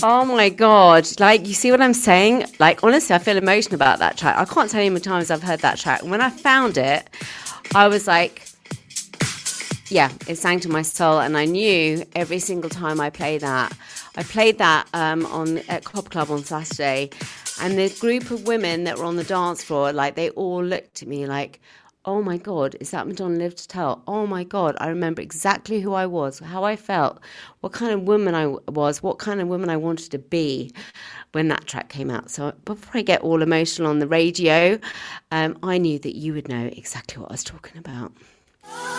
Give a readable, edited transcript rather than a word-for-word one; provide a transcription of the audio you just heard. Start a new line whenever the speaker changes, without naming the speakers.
Oh my God. Like, you see what I'm saying? Like, honestly, I feel emotional about that track. I can't tell you how many times I've heard that track. When I found it, I was like, yeah, it sang to my soul. And I knew every single time I played that at Pop Club on Saturday. And the group of women that were on the dance floor, like, they all looked at me like, oh my God, is that Madonna Live to Tell? Oh my God, I remember exactly who I was, how I felt, what kind of woman I was, what kind of woman I wanted to be when that track came out. So before I get all emotional on the radio, I knew that you would know exactly what I was talking about.